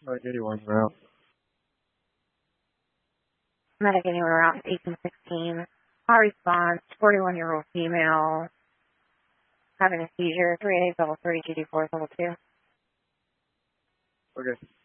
Medic 81 route. Medic 81 route 1816. Our response, 41-year-old female, having a seizure, 3A level 3, GD4 level 2. Okay.